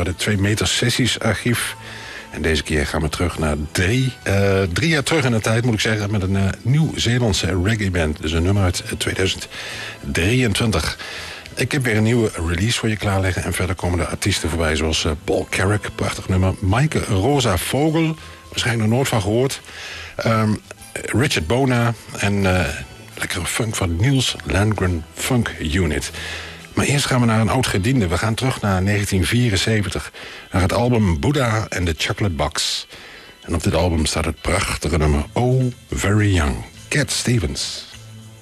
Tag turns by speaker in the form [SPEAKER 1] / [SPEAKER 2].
[SPEAKER 1] uit het 2 Meter Sessies archief. En deze keer gaan we terug naar 3 jaar terug in de tijd, moet ik zeggen, met een Nieuw-Zeelandse reggae band. Dus een nummer uit 2023. Ik heb weer een nieuwe release voor je klaarleggen. En verder komen de artiesten voorbij, zoals Paul Carrick, prachtig nummer. Maaike Rosa Vogel, waarschijnlijk nog nooit van gehoord. Richard Bona en lekkere funk van Niels Landgren Funk Unit. Maar eerst gaan we naar een oud gediende. We gaan terug naar 1974. Naar het album Buddha and the Chocolate Box. En op dit album staat het prachtige nummer Oh Very Young. Cat Stevens.